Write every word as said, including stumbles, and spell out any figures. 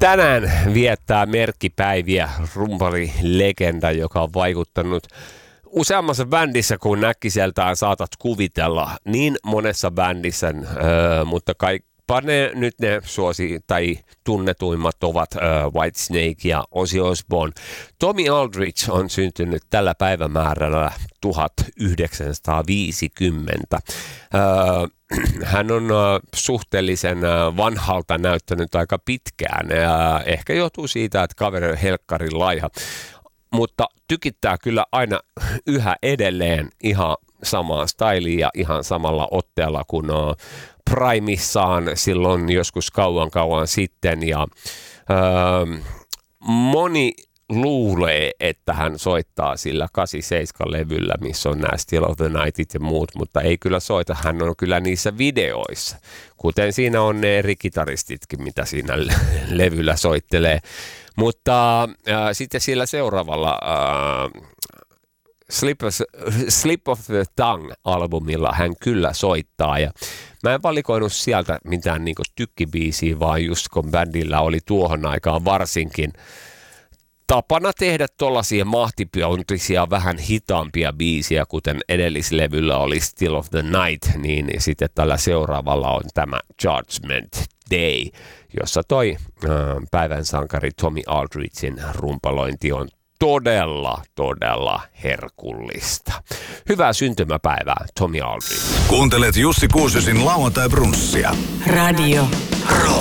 Tänään viettää merkkipäiviä rumpalilegenda, joka on vaikuttanut useammassa bändissä kuin äkkiseltään saatat kuvitella. Niin monessa bändissä, öö, mutta kaikpa ne nyt ne suosi tai tunnetuimmat ovat öö, Whitesnake ja Ozzy Osbourne. Tommy Aldridge on syntynyt tällä päivämäärällä tuhatyhdeksänsataaviisikymmentä. Öö, Hän on suhteellisen vanhalta näyttänyt aika pitkään. Ehkä johtuu siitä, että kaveri on helkkarin laiha. Mutta tykittää kyllä aina yhä edelleen ihan samaa styliin ja ihan samalla otteella kuin primissaan silloin joskus kauan kauan sitten. Ja, öö, moni luulee, että hän soittaa sillä kahdeksankymmentäseitsemän-levyllä, missä on nämä Still of the Nightit ja muut, mutta ei kyllä soita. Hän on kyllä niissä videoissa, kuten siinä on ne eri kitaristitkin, mitä siinä levyllä soittelee. Mutta äh, sitten sillä seuraavalla äh, Slip, Slip of the Tongue-albumilla hän kyllä soittaa. Ja mä en valikoinut sieltä mitään niinku tykkibiisiä, vaan just kun bändillä oli tuohon aikaan varsinkin tapana tehdä tollaisia mahtipiontisia, vähän hitaampia biisiä, kuten edellislevyllä oli Still of the Night, niin sitten tällä seuraavalla on tämä Judgment Day, jossa toi äh, päivän sankari Tommy Aldridgein rumpalointi on todella, todella herkullista. Hyvää syntymäpäivää, Tommy Aldridge. Kuuntelet Jussi Kuusesin lauantai-brunssia. Radio Rock.